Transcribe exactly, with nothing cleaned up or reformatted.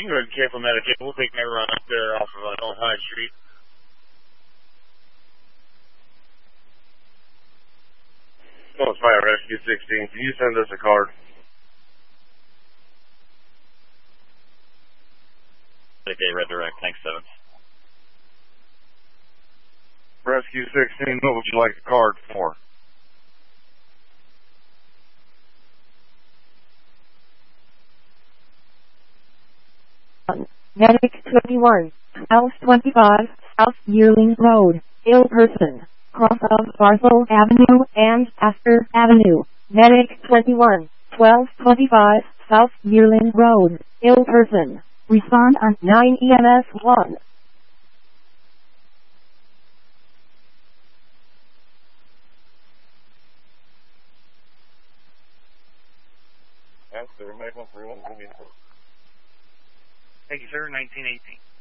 you can go ahead and cancel Medicaid. We'll take that run up there off of uh, North High Street. Oh, it's Fire Rescue sixteen. Can you send us a card? Okay, Red Direct. Thanks, seven. Rescue sixteen, what would you like a card for? Medic twenty-one, House twenty-five, South Yearling Road, ill person, cross of Barlow Avenue and Astor Avenue. Medic twenty-one, twelve twenty-five, South Yearling Road, ill person. Respond on nine E M S one. That's the removal for one. Thank you, sir. nineteen eighteen.